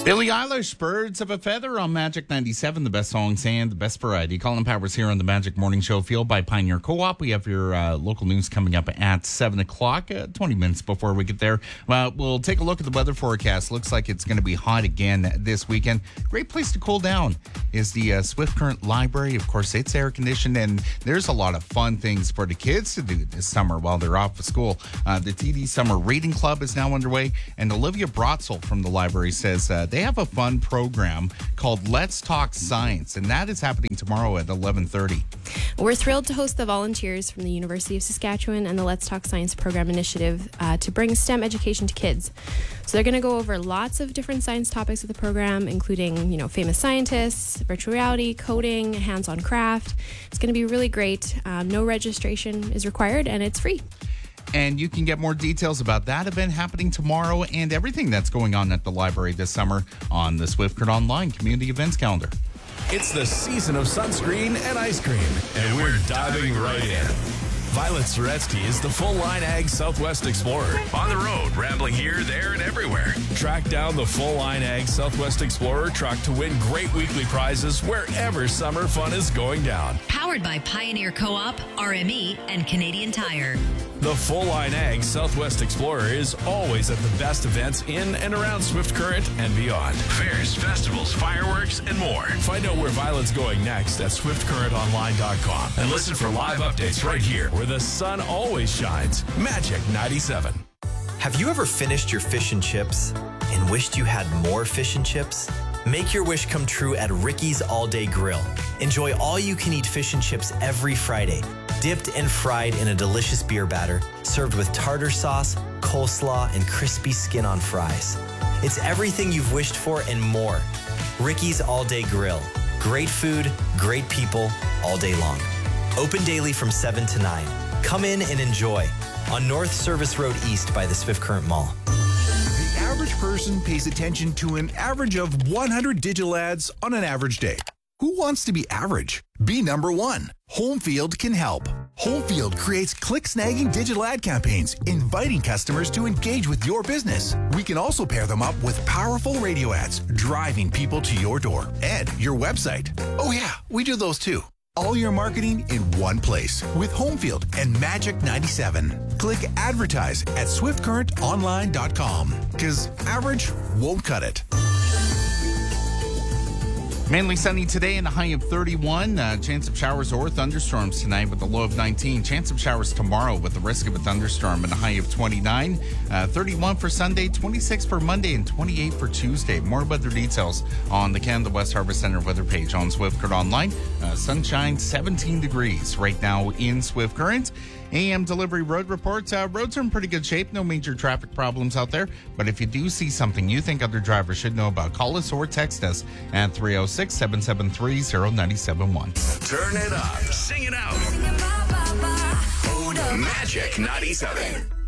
Billie Eilish, Birds of a Feather on Magic 97, the best songs and the best variety. Colin Powers here on the Magic Morning Show, fueled by Pioneer Co-op. We have your local news coming up at 7 o'clock, 20 minutes before we get there. We'll take a look at the weather forecast. Looks like it's going to be hot again this weekend. Great place to cool down is the Swift Current Library. Of course, it's air conditioned, and there's a lot of fun things for the kids to do this summer while they're off of school. The TD Summer Reading Club is now underway, and Olivia Brotzel from the library says they have a fun program called Let's Talk Science, and that is happening tomorrow at 11:30. We're thrilled to host the volunteers from the University of Saskatchewan and the Let's Talk Science Program Initiative to bring STEM education to kids. So they're going to go over lots of different science topics of the program, including, famous scientists, virtual reality, coding, hands-on craft. It's going to be really great. No registration is required, and it's free. And you can get more details about that event happening tomorrow and everything that's going on at the library this summer on the Swift Current Online Community Events Calendar. It's the season of sunscreen and ice cream, and we're diving right in. Violet Zaretsky is the full-line Ag Southwest Explorer. On the road, rambling here, there, and everywhere. Track down the full-line Ag Southwest Explorer truck to win great weekly prizes wherever summer fun is going down. Powered by Pioneer Co-op, RME, and Canadian Tire. The full-line Ag Southwest Explorer is always at the best events in and around Swift Current and beyond. Fairs, festivals, fireworks, and more. Find out where Violet's going next at swiftcurrentonline.com. And listen for live updates right here where the sun always shines. Magic 97. Have you ever finished your fish and chips and wished you had more fish and chips? Make your wish come true at Ricky's All Day Grill. Enjoy all-you-can-eat fish and chips every Friday, dipped and fried in a delicious beer batter, served with tartar sauce, coleslaw, and crispy skin on fries. It's everything you've wished for and more. Ricky's All Day Grill. Great food, great people, all day long. Open daily from 7 to 9. Come in and enjoy on North Service Road East by the Swift Current Mall. The average person pays attention to an average of 100 digital ads on an average day. Who wants to be average? Be number one. Homefield can help. Homefield creates click-snagging digital ad campaigns, inviting customers to engage with your business. We can also pair them up with powerful radio ads, driving people to your door and your website. Oh yeah, we do those too. All your marketing in one place with Homefield and Magic 97. Click advertise at swiftcurrentonline.com because average won't cut it. Mainly sunny today and a high of 31. Chance of showers or thunderstorms tonight with a low of 19. Chance of showers tomorrow with the risk of a thunderstorm and a high of 29. 31 for Sunday, 26 for Monday, and 28 for Tuesday. More weather details on the Canada West Harvest Center weather page on Swift Current Online. Sunshine, 17 degrees right now in Swift Current. AM Delivery Road Report. Roads are in pretty good shape. No major traffic problems out there. But if you do see something you think other drivers should know about, call us or text us at 306-773-0971. Turn it up. Sing it out. Magic 97.